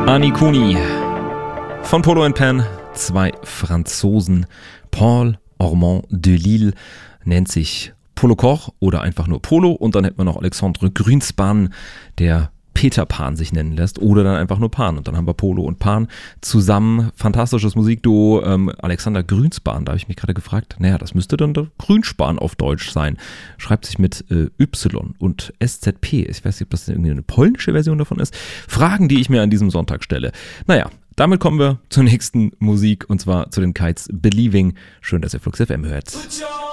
Annie Cooney von Polo & Pan, zwei Franzosen. Paul Ormond de Lille nennt sich Polo Koch oder einfach nur Polo, und dann hätten wir noch Alexandre Grünspan, der Peter Pan sich nennen lässt, oder dann einfach nur Pan, und dann haben wir Polo und Pan zusammen. Fantastisches Musikduo. Alexander Grünspan, da habe ich mich gerade gefragt, naja, das müsste dann der Grünspan auf Deutsch sein. Schreibt sich mit Y und SZP. Ich weiß nicht, ob das irgendwie eine polnische Version davon ist. Fragen, die ich mir an diesem Sonntag stelle. Naja, damit kommen wir zur nächsten Musik, und zwar zu den Kites Believing. Schön, dass ihr Flux FM hört.